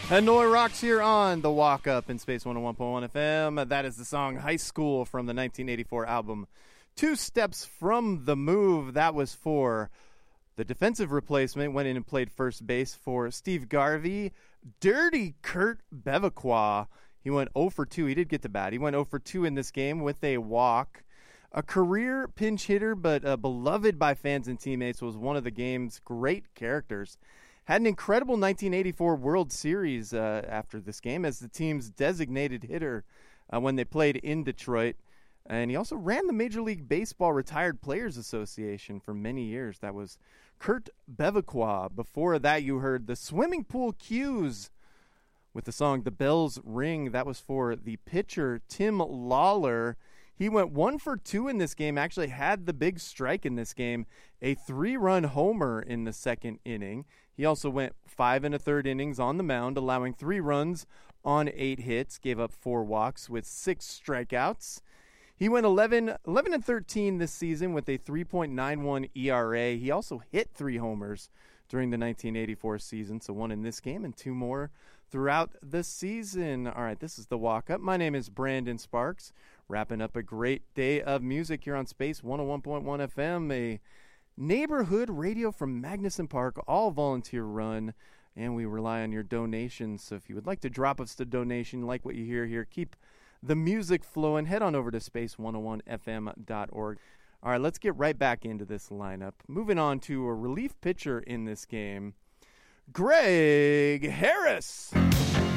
Hanoi Rocks here on the Walk Up in Space 101.1 FM. That is the song High School from the 1984 album Two Steps from the Move. That was for the defensive replacement. Went in and played first base for Steve Garvey. Dirty Kurt Bevacqua. He went 0 for 2. He did get to bat. He went 0 for 2 in this game with a walk. A career pinch hitter, but beloved by fans and teammates, was one of the game's great characters. Had an incredible 1984 World Series after this game as the team's designated hitter when they played in Detroit. And he also ran the Major League Baseball Retired Players Association for many years. That was Kurt Bevacqua. Before that, you heard the Swimming Pool Cues with the song The Bells Ring. That was for the pitcher, Tim Lawler. He went 1 for 2 in this game, actually had the big strike in this game, a 3-run homer in the second inning. He also went 5 1/3 innings on the mound, allowing 3 runs on 8 hits, gave up 4 walks with 6 strikeouts. He went 11 and 13 this season with a 3.91 ERA. He also hit 3 homers during the 1984 season, so 1 in this game and 2 more throughout the season. All right, this is the Walk Up. My name is Brandon Sparks, wrapping up a great day of music here on Space 101.1 FM, a neighborhood radio from Magnuson Park, all volunteer run, and we rely on your donations. So if you would like to drop us a donation, like what you hear here, keep the music flowing, head on over to space101fm.org. All right, let's get right back into this lineup. Moving on to a relief pitcher in this game, Greg Harris.